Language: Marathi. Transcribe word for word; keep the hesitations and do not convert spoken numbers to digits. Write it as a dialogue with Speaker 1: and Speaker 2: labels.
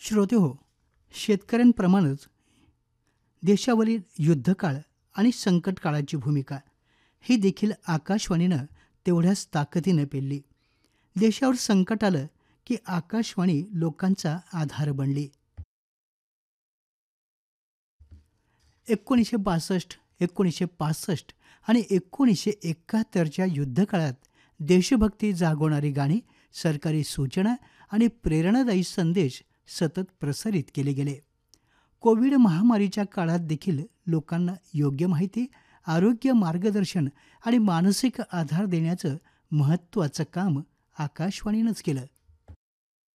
Speaker 1: श्रोतेहो, शेतकऱ्यांप्रमाणेच देशावरील युद्धकाळ आणि संकटकाळाची भूमिका ही देखील आकाशवाणीनं तेवढ्याच ताकदीनं पेलली. देशावर संकट आलं की आकाशवाणी लोकांचा आधार बनली. एकोणीसशे बासष्ट, एकोणीसशे पासष्ट आणि एकोणीसशे एकाहत्तरच्या युद्धकाळात देशभक्ती जागवणारी गाणी, सरकारी सूचना आणि प्रेरणादायी संदेश सतत प्रसारित केले गेले. कोविड महामारीच्या काळात देखील लोकांना योग्य माहिती, आरोग्य मार्गदर्शन आणि मानसिक आधार देण्याचं महत्त्वाचं काम आकाशवाणीनंच केलं.